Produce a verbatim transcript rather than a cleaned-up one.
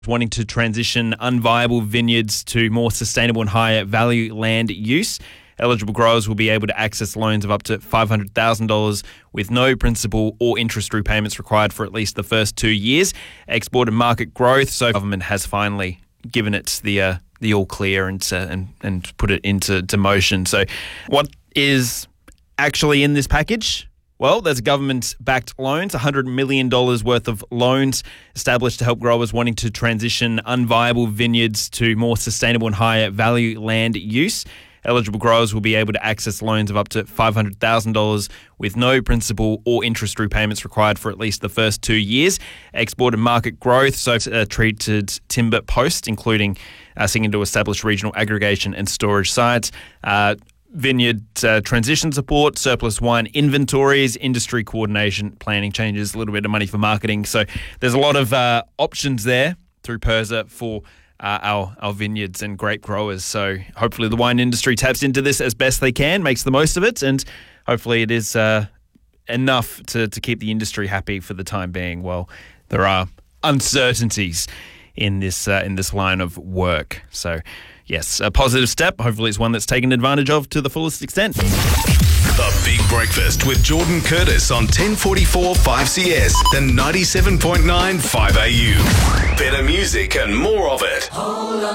wanting to transition unviable vineyards to more sustainable and higher value land use. Eligible growers will be able to access loans of up to five hundred thousand dollars with no principal or interest repayments required for at least the first two years. Export and market growth. So the government has finally given it the uh, the all clear and, uh, and and put it into to motion. So what is actually in this package? Well, there's government-backed loans, one hundred million dollars worth of loans established to help growers wanting to transition unviable vineyards to more sustainable and higher value land use. Eligible growers will be able to access loans of up to five hundred thousand dollars with no principal or interest repayments required for at least the first two years. Export and market growth, so uh, treated timber post, including uh, seeking to establish regional aggregation and storage sites. Uh, Vineyard uh, transition support, surplus wine inventories, industry coordination, planning changes, a little bit of money for marketing. So there's a lot of uh, options there through PIRSA for uh, our, our vineyards and grape growers. So hopefully the wine industry taps into this as best they can, makes the most of it, and hopefully it is uh, enough to, to keep the industry happy for the time being. Well, there are uncertainties in this uh, in this line of work. So yes, a positive step. Hopefully it's one that's taken advantage of to the fullest extent. The Big Breakfast with Jordan Curtis on ten forty-four five C S and ninety-seven point nine five A U. Better music and more of it.